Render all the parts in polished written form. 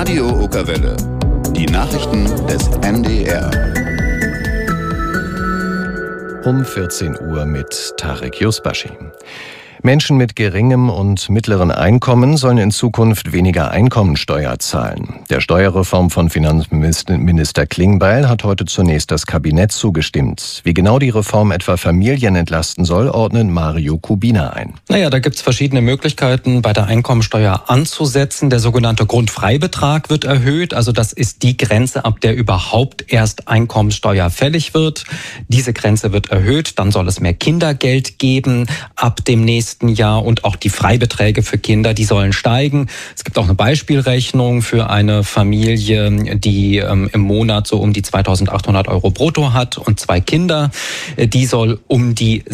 Radio Okerwelle. Die Nachrichten des NDR. Um 14 Uhr mit Tarek Yusbashi. Menschen mit geringem und mittleren Einkommen sollen in Zukunft weniger Einkommensteuer zahlen. Der Steuerreform von Finanzminister Klingbeil hat heute zunächst das Kabinett zugestimmt. Wie genau die Reform etwa Familien entlasten soll, ordnet Mario Kubina ein. Da gibt es verschiedene Möglichkeiten, bei der Einkommensteuer anzusetzen. Der sogenannte Grundfreibetrag wird erhöht. Also das ist die Grenze, ab der überhaupt erst Einkommensteuer fällig wird. Diese Grenze wird erhöht. Dann soll es mehr Kindergeld geben ab dem nächsten Jahr und auch die Freibeträge für Kinder, die sollen steigen. Es gibt auch eine Beispielrechnung für eine Familie, die im Monat so um die 2.800 Euro brutto hat und 2 Kinder. Die soll um die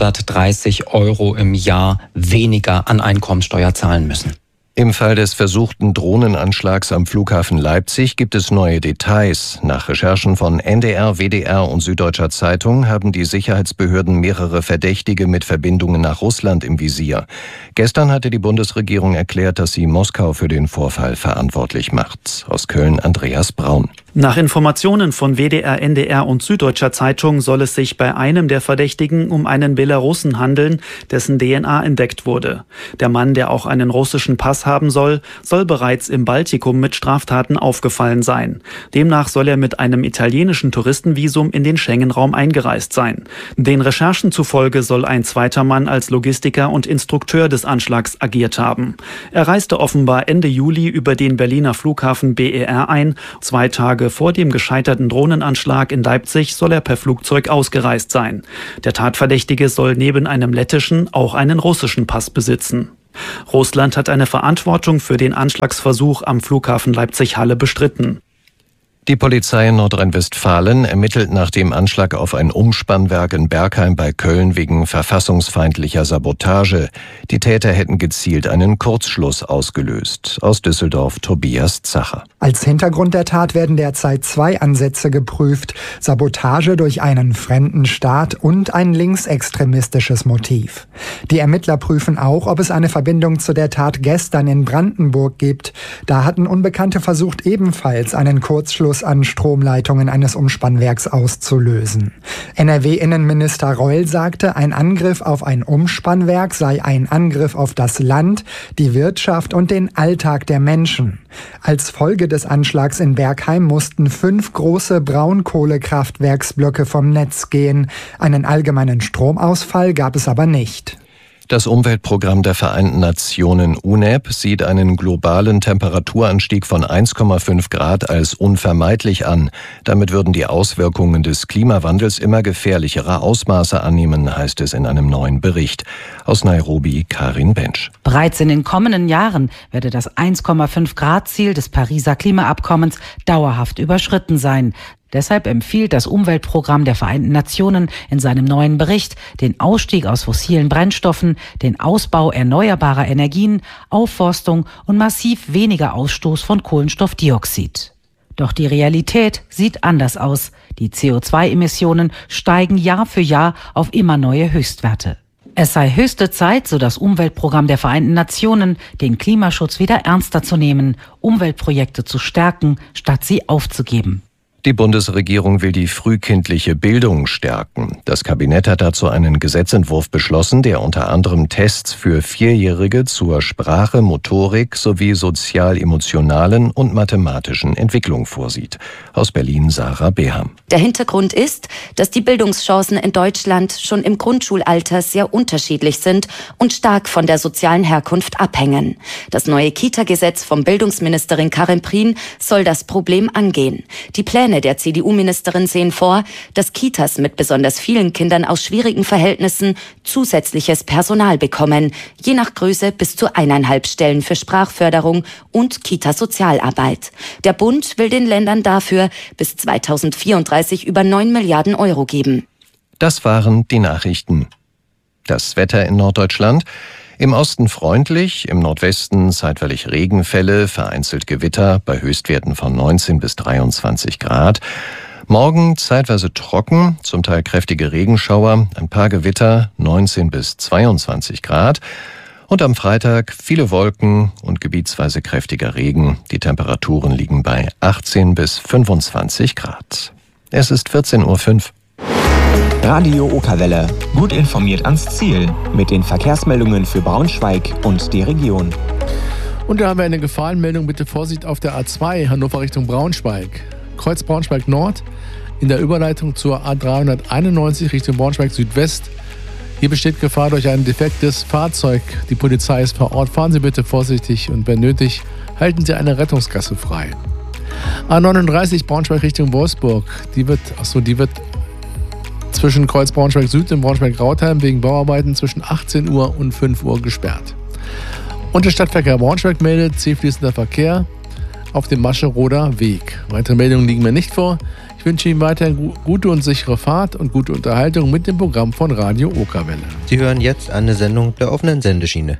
630 Euro im Jahr weniger an Einkommensteuer zahlen müssen. Im Fall des versuchten Drohnenanschlags am Flughafen Leipzig gibt es neue Details. Nach Recherchen von NDR, WDR und Süddeutscher Zeitung haben die Sicherheitsbehörden mehrere Verdächtige mit Verbindungen nach Russland im Visier. Gestern hatte die Bundesregierung erklärt, dass sie Moskau für den Vorfall verantwortlich macht. Aus Köln Andreas Braun. Nach Informationen von WDR, NDR und Süddeutscher Zeitung soll es sich bei einem der Verdächtigen um einen Belarussen handeln, dessen DNA entdeckt wurde. Der Mann, der auch einen russischen Pass haben soll bereits im Baltikum mit Straftaten aufgefallen sein. Demnach soll er mit einem italienischen Touristenvisum in den Schengen-Raum eingereist sein. Den Recherchen zufolge soll ein zweiter Mann als Logistiker und Instrukteur des Anschlags agiert haben. Er reiste offenbar Ende Juli über den Berliner Flughafen BER ein. 2 Tage vor dem gescheiterten Drohnenanschlag in Leipzig soll er per Flugzeug ausgereist sein. Der Tatverdächtige soll neben einem lettischen auch einen russischen Pass besitzen. Russland hat eine Verantwortung für den Anschlagsversuch am Flughafen Leipzig-Halle bestritten. Die Polizei in Nordrhein-Westfalen ermittelt nach dem Anschlag auf ein Umspannwerk in Bergheim bei Köln wegen verfassungsfeindlicher Sabotage. Die Täter hätten gezielt einen Kurzschluss ausgelöst. Aus Düsseldorf Tobias Zacher. Als Hintergrund der Tat werden derzeit 2 Ansätze geprüft: Sabotage durch einen fremden Staat und ein linksextremistisches Motiv. Die Ermittler prüfen auch, ob es eine Verbindung zu der Tat gestern in Brandenburg gibt. Da hatten Unbekannte versucht, ebenfalls einen Kurzschluss an Stromleitungen eines Umspannwerks auszulösen. NRW-Innenminister Reul sagte, ein Angriff auf ein Umspannwerk sei ein Angriff auf das Land, die Wirtschaft und den Alltag der Menschen. Als Folge des Anschlags in Bergheim mussten 5 große Braunkohlekraftwerksblöcke vom Netz gehen. Einen allgemeinen Stromausfall gab es aber nicht. Das Umweltprogramm der Vereinten Nationen UNEP sieht einen globalen Temperaturanstieg von 1,5 Grad als unvermeidlich an. Damit würden die Auswirkungen des Klimawandels immer gefährlichere Ausmaße annehmen, heißt es in einem neuen Bericht. Aus Nairobi Karin Bensch. Bereits in den kommenden Jahren werde das 1,5 Grad Ziel des Pariser Klimaabkommens dauerhaft überschritten sein. Deshalb empfiehlt das Umweltprogramm der Vereinten Nationen in seinem neuen Bericht den Ausstieg aus fossilen Brennstoffen, den Ausbau erneuerbarer Energien, Aufforstung und massiv weniger Ausstoß von Kohlenstoffdioxid. Doch die Realität sieht anders aus. Die CO2-Emissionen steigen Jahr für Jahr auf immer neue Höchstwerte. Es sei höchste Zeit, so das Umweltprogramm der Vereinten Nationen, den Klimaschutz wieder ernster zu nehmen, Umweltprojekte zu stärken, statt sie aufzugeben. Die Bundesregierung will die frühkindliche Bildung stärken. Das Kabinett hat dazu einen Gesetzentwurf beschlossen, der unter anderem Tests für 4-Jährige zur Sprache, Motorik sowie sozial-emotionalen und mathematischen Entwicklung vorsieht. Aus Berlin Sarah Beham. Der Hintergrund ist, dass die Bildungschancen in Deutschland schon im Grundschulalter sehr unterschiedlich sind und stark von der sozialen Herkunft abhängen. Das neue Kita-Gesetz von Bildungsministerin Karin Prien soll das Problem angehen. Die Pläne der CDU-Ministerin sehen vor, dass Kitas mit besonders vielen Kindern aus schwierigen Verhältnissen zusätzliches Personal bekommen, je nach Größe bis zu 1,5 Stellen für Sprachförderung und Kita-Sozialarbeit. Der Bund will den Ländern dafür bis 2034 über 9 Milliarden Euro geben. Das waren die Nachrichten. Das Wetter in Norddeutschland: im Osten freundlich, im Nordwesten zeitweilig Regenfälle, vereinzelt Gewitter bei Höchstwerten von 19 bis 23 Grad. Morgen zeitweise trocken, zum Teil kräftige Regenschauer, ein paar Gewitter, 19 bis 22 Grad. Und am Freitag viele Wolken und gebietsweise kräftiger Regen. Die Temperaturen liegen bei 18 bis 25 Grad. Es ist 14:05 Uhr. Radio Okerwelle. Gut informiert ans Ziel. Mit den Verkehrsmeldungen für Braunschweig und die Region. Und da haben wir eine Gefahrenmeldung. Bitte Vorsicht auf der A2 Hannover Richtung Braunschweig. Kreuz Braunschweig Nord in der Überleitung zur A391 Richtung Braunschweig Südwest. Hier besteht Gefahr durch ein defektes Fahrzeug. Die Polizei ist vor Ort. Fahren Sie bitte vorsichtig und wenn nötig, halten Sie eine Rettungsgasse frei. A39 Braunschweig Richtung Wolfsburg. Die wird zwischen Kreuz Braunschweig Süd und Braunschweig-Rautheim wegen Bauarbeiten zwischen 18 Uhr und 5 Uhr gesperrt. Und der Stadtverkehr Braunschweig meldet zielfließender Verkehr auf dem Mascheroder Weg. Weitere Meldungen liegen mir nicht vor. Ich wünsche Ihnen weiterhin gute und sichere Fahrt und gute Unterhaltung mit dem Programm von Radio Okerwelle. Sie hören jetzt eine Sendung der offenen Sendeschiene.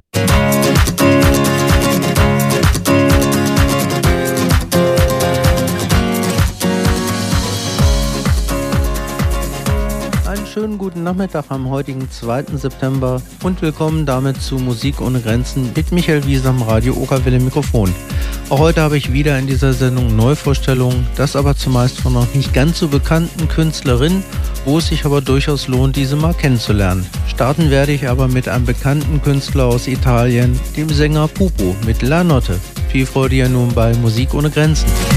Schönen guten Nachmittag am heutigen 2. September und willkommen damit zu Musik ohne Grenzen mit Michael Wiese am Radio Okerwelle Mikrofon. Auch heute habe ich wieder in dieser Sendung Neuvorstellungen, das aber zumeist von noch nicht ganz so bekannten Künstlerinnen, wo es sich aber durchaus lohnt, diese mal kennenzulernen. Starten werde ich aber mit einem bekannten Künstler aus Italien, dem Sänger Pupo mit La Notte. Viel Freude ja nun bei Musik ohne Grenzen.